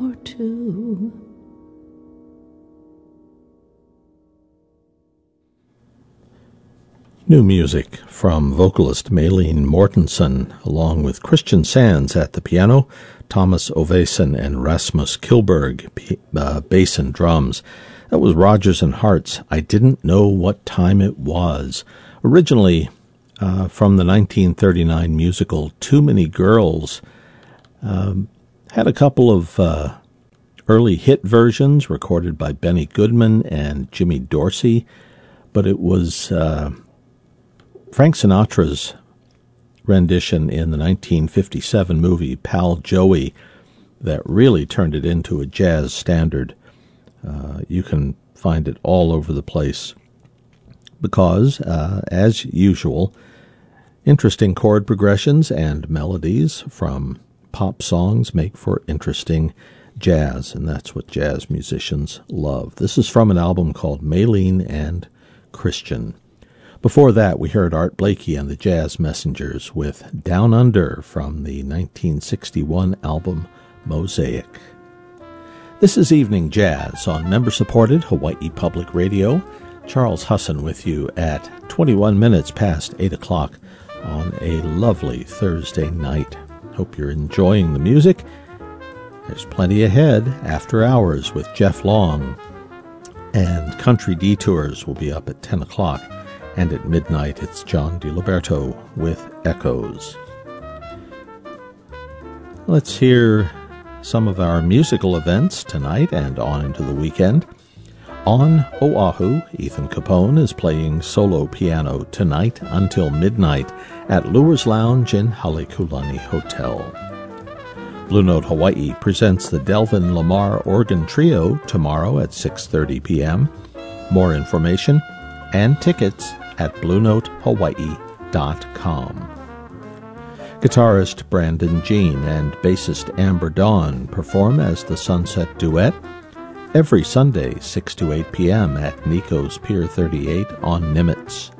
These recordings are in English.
or two. New music from vocalist Maylene Mortensen, along with Christian Sands at the piano, Thomas Ovesen and Rasmus Kilberg, bass and drums. That was Rodgers and Hart's I Didn't Know What Time It Was, originally from the 1939 musical Too Many Girls. Had a couple of early hit versions recorded by Benny Goodman and Jimmy Dorsey, but it was Frank Sinatra's rendition in the 1957 movie Pal Joey that really turned it into a jazz standard. You can find it all over the place because, as usual, interesting chord progressions and melodies from pop songs make for interesting jazz, and that's what jazz musicians love. This is from an album called Maylene and Christian. Before that, we heard Art Blakey and the Jazz Messengers with Down Under from the 1961 album Mosaic. This is Evening Jazz on member-supported Hawaii Public Radio. Charles Husson with you at 21 minutes past 8 o'clock on a lovely Thursday night. Hope you're enjoying the music. There's plenty ahead. After Hours with Jeff Long. And Country Detours will be up at 10 o'clock. And at midnight, it's John DiLiberto with Echoes. Let's hear some of our musical events tonight and on into the weekend. On Oahu, Ethan Capone is playing solo piano tonight until midnight at Lure's Lounge in Halekulani Hotel. Blue Note Hawaii presents the Delvin Lamar Organ Trio tomorrow at 6:30 p.m. More information and tickets at BlueNoteHawaii.com. Guitarist Brandon Jean and bassist Amber Dawn perform as the Sunset Duet every Sunday, 6 to 8 p.m. at Nico's Pier 38 on Nimitz.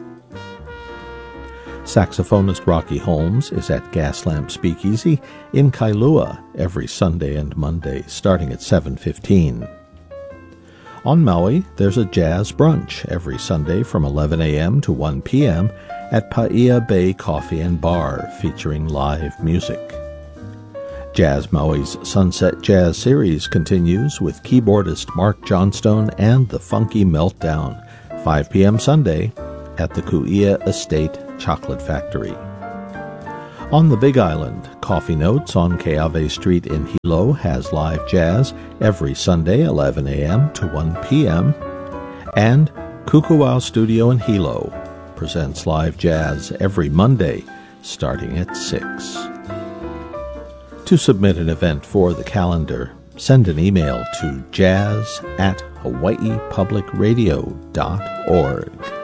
Saxophonist Rocky Holmes is at Gaslamp Speakeasy in Kailua every Sunday and Monday, starting at 7:15. On Maui, there's a jazz brunch every Sunday from 11 a.m. to 1 p.m. at Paia Bay Coffee and Bar, featuring live music. Jazz Maui's Sunset Jazz Series continues with keyboardist Mark Johnstone and the Funky Meltdown, 5 p.m. Sunday at the Kuia Estate Chocolate Factory. On the Big Island, Coffee Notes on Keawe Street in Hilo has live jazz every Sunday, 11 a.m. to 1 p.m. And Kukuau Studio in Hilo presents live jazz every Monday, starting at 6. To submit an event for the calendar, send an email to jazz@hawaiipublicradio.org.